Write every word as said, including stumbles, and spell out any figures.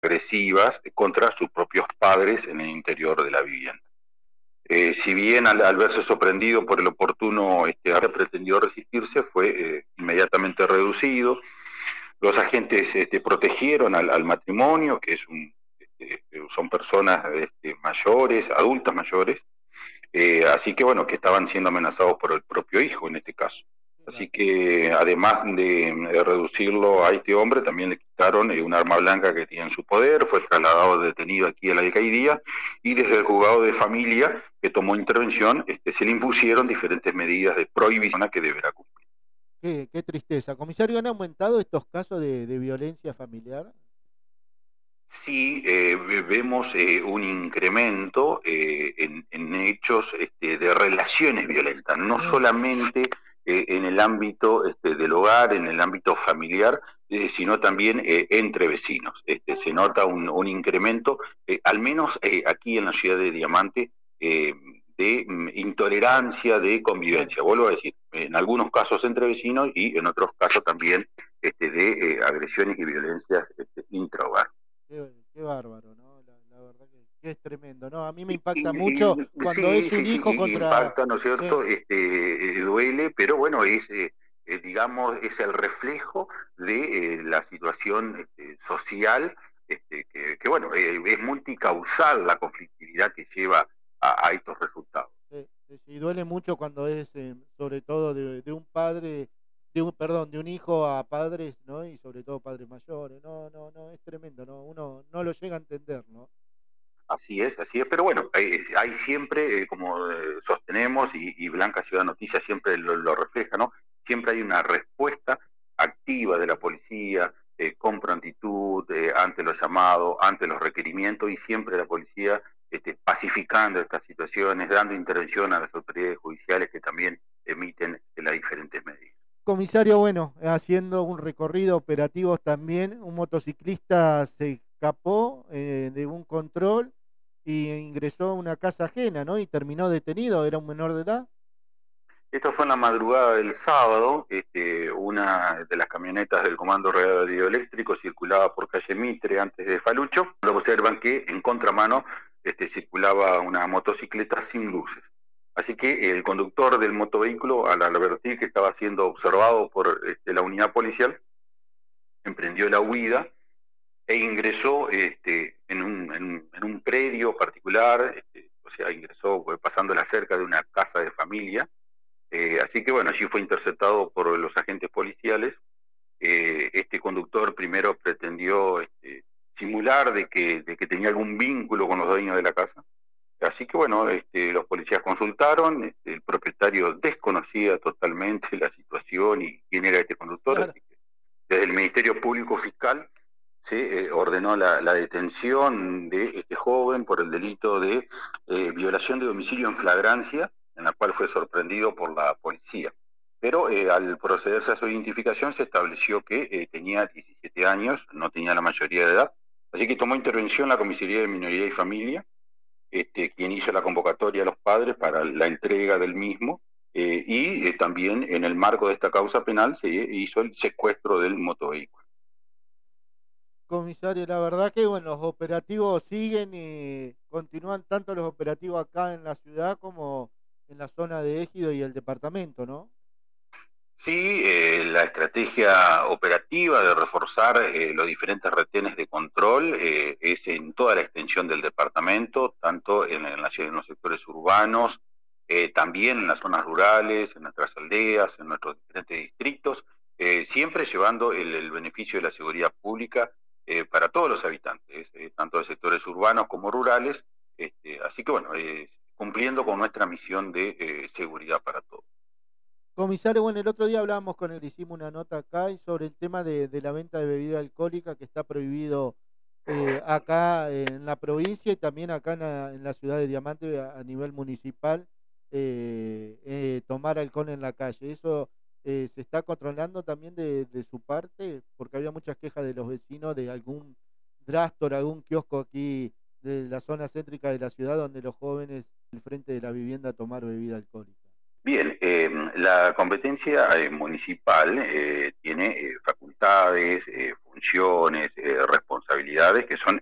agresivas contra sus propios padres en el interior de la vivienda. Eh, si bien al, al, verse sorprendido por el oportuno este, haber pretendido resistirse, fue eh, inmediatamente reducido. Los agentes este, protegieron al, al, matrimonio, que es un, este, son personas este, mayores, adultas mayores, eh, así que bueno, que estaban siendo amenazados por el propio hijo en este caso. Así que además de, de reducirlo a este hombre, también le quitaron eh, un arma blanca que tenía en su poder, fue trasladado detenido aquí a la alcaldía y desde el juzgado de familia que tomó intervención este, se le impusieron diferentes medidas de prohibición a que deberá cumplir. Qué, qué tristeza. Comisario, ¿han aumentado estos casos de, de violencia familiar? Sí, eh, vemos eh, un incremento eh, en, en, hechos este, de relaciones violentas, no Sí. solamente eh, en el ámbito este, del hogar, en el ámbito familiar, eh, sino también eh, entre vecinos. Este, se nota un, un incremento, eh, al menos eh, aquí en la ciudad de Diamante, eh, de mm, intolerancia, de convivencia. Claro. Vuelvo a decir, en algunos casos entre vecinos y en otros casos también este, de eh, agresiones y violencias este, intrahogar. Qué, qué bárbaro, ¿no? La, la verdad que, que, es tremendo, ¿no? A mí me Y, impacta y, mucho y, cuando sí, es un sí, sí, hijo contra... impacta, ¿no es cierto? Sí. Este, duele, pero bueno, es, eh, digamos, es el reflejo de eh, la situación este, social, este, que, que, bueno, eh, es multicausal la conflictividad que lleva a, a estos resultados. Sí, sí, sí, duele mucho cuando es, eh, sobre todo, de, de un padre, de un, perdón, de un hijo a padres, ¿no? Y sobre todo padres mayores. No, no, no, es tremendo, ¿no? Uno no lo llega a entender, ¿no? Así es, así es, pero bueno, hay, hay siempre, eh, como eh, sostenemos, y, y Blanca Ciudad Noticias siempre lo, lo, refleja, ¿no? Siempre hay una respuesta activa de la policía, eh, con prontitud, eh, ante los llamados, ante los requerimientos, y siempre la policía este, pacificando estas situaciones, dando intervención a las autoridades judiciales que también emiten este, las diferentes medidas. Comisario, bueno, haciendo un recorrido operativo también, un motociclista se escapó eh, de un control y ingresó a una casa ajena, ¿no? Y terminó detenido, era un menor de edad. Esto fue en la madrugada del sábado, este, una de las camionetas del Comando Radioeléctrico circulaba por calle Mitre antes de Falucho. Observan que en contramano este, circulaba una motocicleta sin luces. Así que el conductor del motovehículo, al advertir que estaba siendo observado por este, la unidad policial, emprendió la huida e ingresó este, en, un, en, en, un, predio particular, este, o sea, ingresó pasándola cerca de una casa de familia. Eh, así que bueno, allí fue interceptado por los agentes policiales. Eh, este conductor primero pretendió este, simular de que, de que tenía algún vínculo con los dueños de la casa. Así que bueno, este, los policías consultaron, este, el propietario desconocía totalmente la situación y quién era este conductor, Claro. así que desde el Ministerio Público Fiscal se eh, ordenó la, la detención de este joven por el delito de eh, violación de domicilio en flagrancia, en la cual fue sorprendido por la policía. Pero eh, al procederse a su identificación se estableció que eh, tenía diecisiete años, no tenía la mayoría de edad, así que tomó intervención la Comisaría de Minoría y Familia, este, quien hizo la convocatoria a los padres para la entrega del mismo, eh, y eh, también en el marco de esta causa penal se hizo el secuestro del motovehículo. Comisario, la verdad que bueno, los operativos siguen y continúan tanto los operativos acá en la ciudad como en la zona de Égido y el departamento, ¿no? Sí, eh, la estrategia operativa de reforzar eh, los diferentes retenes de control eh, es en toda la extensión del departamento, tanto en, en, la, en los sectores urbanos, eh, también en las zonas rurales, en nuestras aldeas, en nuestros diferentes distritos, eh, siempre llevando el, el beneficio de la seguridad pública eh, para todos los habitantes, eh, tanto de sectores urbanos como rurales. Este, así que bueno, eh, cumpliendo con nuestra misión de eh, seguridad para todos. Comisario, bueno, el otro día hablábamos con él, hicimos una nota acá y sobre el tema de, de la venta de bebida alcohólica que está prohibido eh, acá en la provincia y también acá en la, en la ciudad de Diamante a, a nivel municipal, eh, eh, tomar alcohol en la calle. ¿Eso eh, se está controlando también de, de su parte? Porque había muchas quejas de los vecinos de algún drástor, algún kiosco aquí de la zona céntrica de la ciudad donde los jóvenes al frente de la vivienda a tomar bebida alcohólica. Bien, eh, la competencia eh, municipal eh, tiene eh, facultades, eh, funciones, eh, responsabilidades que son